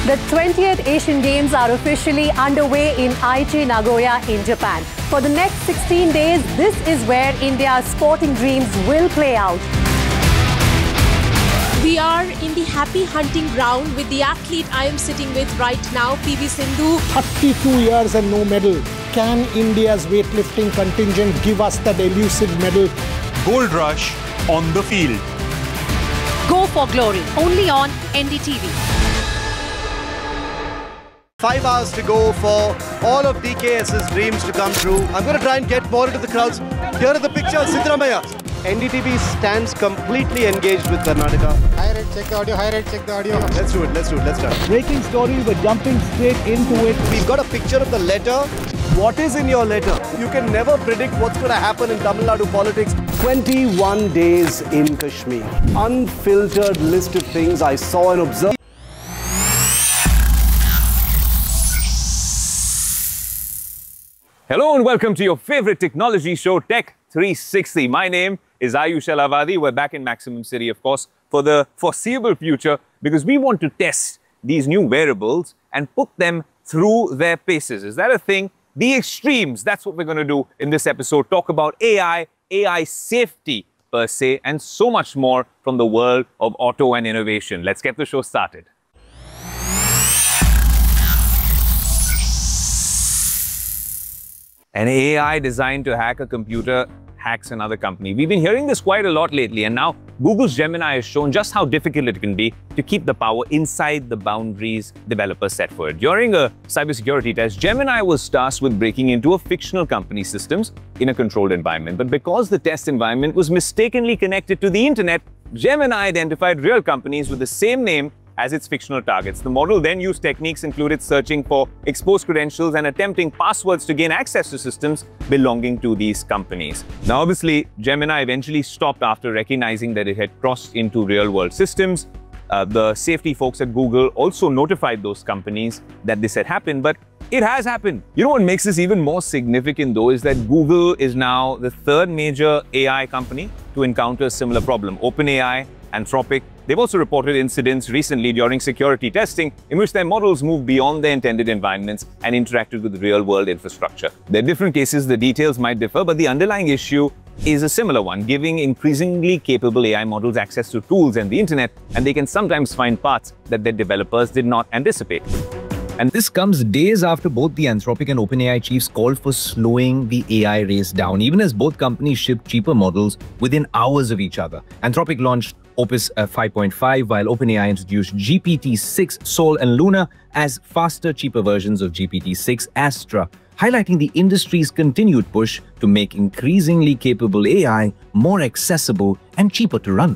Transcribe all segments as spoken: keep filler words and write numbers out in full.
The twentieth Asian Games are officially underway in Aichi, Nagoya in Japan. For the next sixteen days, this is where India's sporting dreams will play out. We are in the happy hunting ground with the athlete I am sitting with right now, P V Sindhu. thirty-two years and no medal. Can India's weightlifting contingent give us that elusive medal? Gold rush on the field. Go for glory, only on N D T V. Five hours to go for all of D K S's dreams to come true. I'm going to try and get more into the crowds. Here are the pictures, Siddaramaiah. N D T V stands completely engaged with Karnataka. High rate, check the audio, high rate, check the audio. Let's do it, let's do it, let's start. Breaking story, we're jumping straight into it. We've got a picture of the letter. What is in your letter? You can never predict what's going to happen in Tamil Nadu politics. twenty-one days in Kashmir. Unfiltered list of things I saw and observed. Hello and welcome to your favorite technology show, Tech three sixty. My name is Ayush Alavadi. We're back in Maximum City, of course, for the foreseeable future because we want to test these new wearables and put them through their paces. Is that a thing? The extremes. That's what we're going to do in this episode. Talk about A I, A I safety per se, and so much more from the world of auto and innovation. Let's get the show started. An A I designed to hack a computer hacks another company. We've been hearing this quite a lot lately, and now Google's Gemini has shown just how difficult it can be to keep the power inside the boundaries developers set for it. During a cybersecurity test, Gemini was tasked with breaking into a fictional company's systems in a controlled environment. But because the test environment was mistakenly connected to the internet, Gemini identified real companies with the same name as its fictional targets. The model then used techniques included searching for exposed credentials and attempting passwords to gain access to systems belonging to these companies. Now, obviously, Gemini eventually stopped after recognizing that it had crossed into real-world systems. Uh, the safety folks at Google also notified those companies that this had happened, but it has happened. You know what makes this even more significant, though, is that Google is now the third major A I company to encounter a similar problem. OpenAI, Anthropic, they've also reported incidents recently during security testing in which their models moved beyond their intended environments and interacted with real-world infrastructure. There are different cases, the details might differ, but the underlying issue is a similar one, giving increasingly capable A I models access to tools and the internet, and they can sometimes find paths that their developers did not anticipate. And this comes days after both the Anthropic and OpenAI chiefs called for slowing the A I race down, even as both companies shipped cheaper models within hours of each other. Anthropic launched Opus uh, five point five, while OpenAI introduced G P T six Sol and Luna as faster, cheaper versions of G P T six Astra, highlighting the industry's continued push to make increasingly capable A I more accessible and cheaper to run.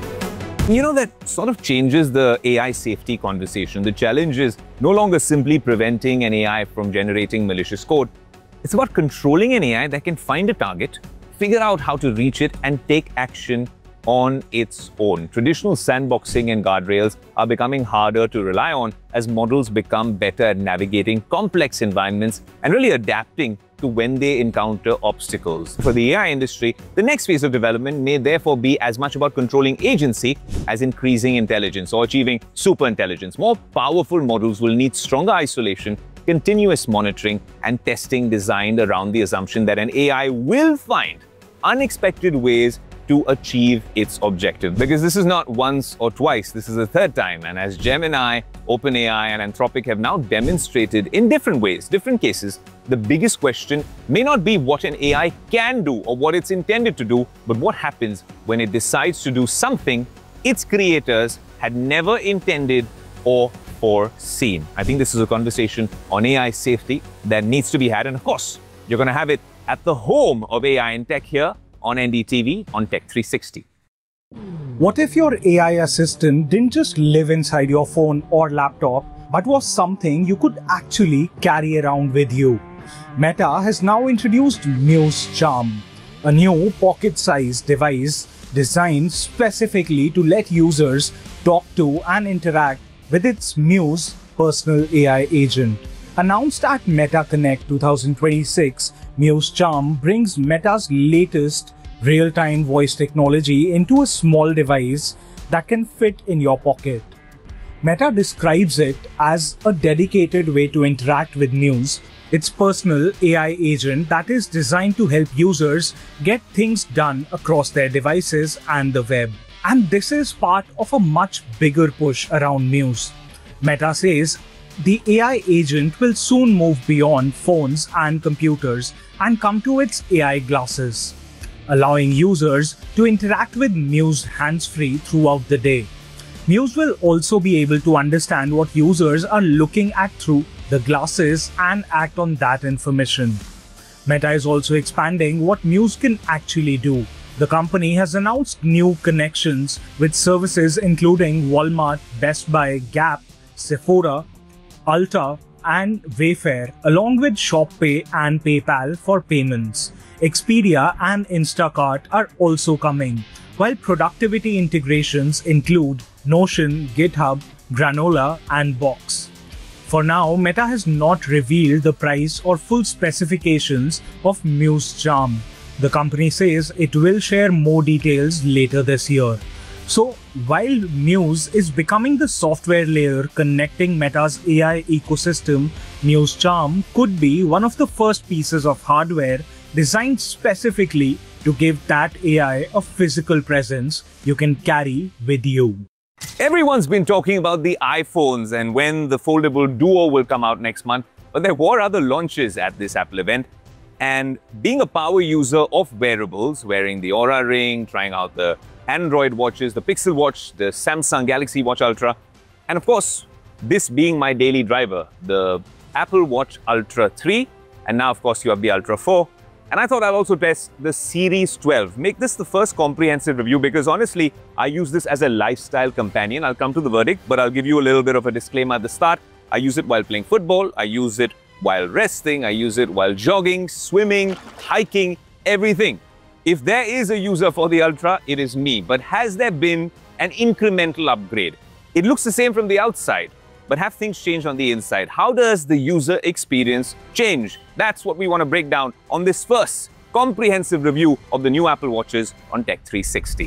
You know, that sort of changes the A I safety conversation. The challenge is no longer simply preventing an A I from generating malicious code. It's about controlling an A I that can find a target, figure out how to reach it, and take action on its own. Traditional sandboxing and guardrails are becoming harder to rely on as models become better at navigating complex environments and really adapting to when they encounter obstacles. For the A I industry, the next phase of development may therefore be as much about controlling agency as increasing intelligence or achieving superintelligence. More powerful models will need stronger isolation, continuous monitoring, and testing designed around the assumption that an A I will find unexpected ways to achieve its objective. Because this is not once or twice, this is the third time. And as Gemini, OpenAI, and Anthropic have now demonstrated in different ways, different cases, the biggest question may not be what an A I can do or what it's intended to do, but what happens when it decides to do something its creators had never intended or foreseen. I think this is a conversation on A I safety that needs to be had. And of course, you're going to have it at the home of A I and tech here on N D T V on Tech three sixty. What if your A I assistant didn't just live inside your phone or laptop, but was something you could actually carry around with you? Meta has now introduced Muse Charm, a new pocket-sized device designed specifically to let users talk to and interact with its Muse personal A I agent. Announced at Meta Connect twenty twenty-six, Muse Charm brings Meta's latest real-time voice technology into a small device that can fit in your pocket. Meta describes it as a dedicated way to interact with news. Its personal A I agent that is designed to help users get things done across their devices and the web. And this is part of a much bigger push around news. Meta says the A I agent will soon move beyond phones and computers and come to its A I glasses, allowing users to interact with news hands-free throughout the day. Muse will also be able to understand what users are looking at through the glasses and act on that information. Meta is also expanding what Muse can actually do. The company has announced new connections with services including Walmart, Best Buy, Gap, Sephora, Ulta, and Wayfair, along with ShopPay and PayPal for payments. Expedia and Instacart are also coming, while productivity integrations include Notion, GitHub, Granola, and Box. For now, Meta has not revealed the price or full specifications of Muse Charm. The company says it will share more details later this year. So, while Muse is becoming the software layer connecting Meta's A I ecosystem, Muse Charm could be one of the first pieces of hardware designed specifically to give that A I a physical presence you can carry with you. Everyone's been talking about the iPhones and when the foldable Duo will come out next month, but there were other launches at this Apple event. And being a power user of wearables, wearing the Oura Ring, trying out the Android watches, the Pixel Watch, the Samsung Galaxy Watch Ultra, and of course, this being my daily driver, the Apple Watch Ultra three, and now of course you have the Ultra four. And I thought I'll also test the Series twelve. Make this the first comprehensive review because honestly, I use this as a lifestyle companion. I'll come to the verdict, but I'll give you a little bit of a disclaimer at the start. I use it while playing football. I use it while resting. I use it while jogging, swimming, hiking, everything. If there is a user for the Ultra, it is me. But has there been an incremental upgrade? It looks the same from the outside, but have things changed on the inside? How does the user experience change? That's what we want to break down on this first comprehensive review of the new Apple Watches on Tech three sixty.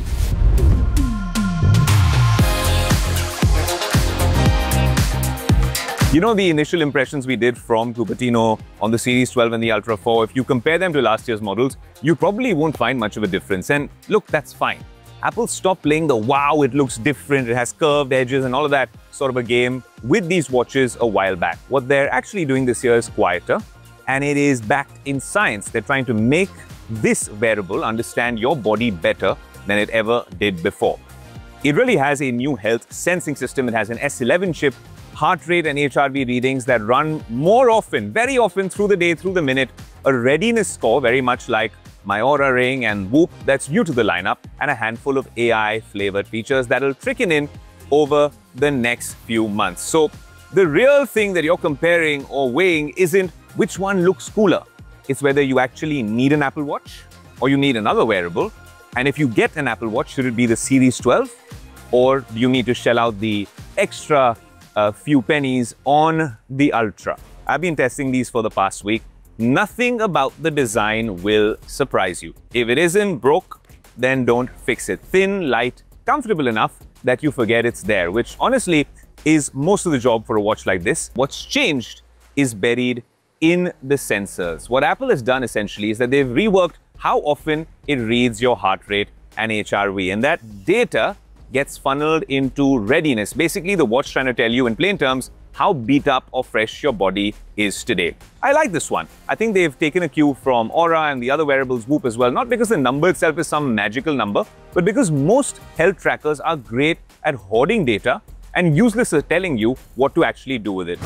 You know the initial impressions we did from Cupertino on the Series twelve and the Ultra four, if you compare them to last year's models, you probably won't find much of a difference. And look, that's fine. Apple stopped playing the wow, it looks different, it has curved edges and all of that sort of a game with these watches a while back. What they're actually doing this year is quieter, and it is backed in science. They're trying to make this wearable understand your body better than it ever did before. It really has a new health sensing system. It has an S eleven chip, heart rate and H R V readings that run more often, very often through the day, through the minute, a readiness score, very much like my Oura Ring and Whoop that's new to the lineup, and a handful of A I-flavored features that'll trickle in over the next few months. So the real thing that you're comparing or weighing isn't which one looks cooler. It's whether you actually need an Apple Watch or you need another wearable. And if you get an Apple Watch, should it be the Series twelve? Or do you need to shell out the extra uh, few pennies on the Ultra? I've been testing these for the past week. Nothing about the design will surprise you. If it isn't broke, then don't fix it. Thin, light, comfortable enough that you forget it's there, which honestly is most of the job for a watch like this. What's changed is buried in the sensors. What Apple has done essentially is that they've reworked how often it reads your heart rate and H R V, and that data gets funneled into readiness. Basically, the watch trying to tell you in plain terms how beat up or fresh your body is today. I like this one. I think they've taken a cue from Oura and the other wearables, Whoop as well, not because the number itself is some magical number, but because most health trackers are great at hoarding data and useless at telling you what to actually do with it.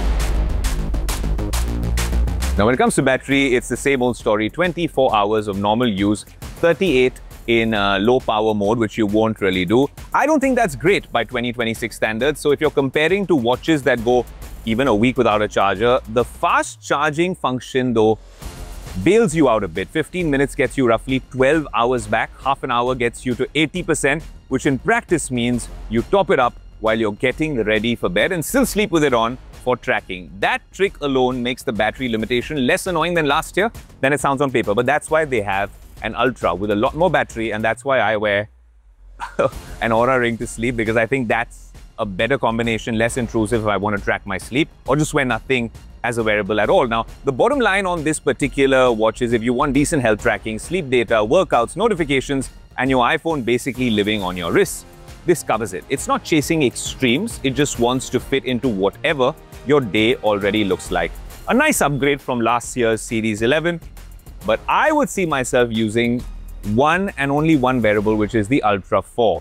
Now, when it comes to battery, it's the same old story. twenty-four hours of normal use, thirty-eight in uh, low power mode, which you won't really do. I don't think that's great by twenty twenty-six standards. So if you're comparing to watches that go even a week without a charger, the fast charging function though bails you out a bit. fifteen minutes gets you roughly twelve hours back. Half an hour gets you to eighty percent, which in practice means you top it up while you're getting ready for bed and still sleep with it on for tracking. That trick alone makes the battery limitation less annoying than last year than it sounds on paper. But that's why they have an Ultra with a lot more battery, and that's why I wear an Oura Ring to sleep, because I think that's a better combination, less intrusive if I want to track my sleep, or just wear nothing as a wearable at all. Now, the bottom line on this particular watch is if you want decent health tracking, sleep data, workouts, notifications, and your iPhone basically living on your wrist, this covers it. It's not chasing extremes, it just wants to fit into whatever your day already looks like. A nice upgrade from last year's Series eleven, but I would see myself using one and only one wearable, which is the Ultra four.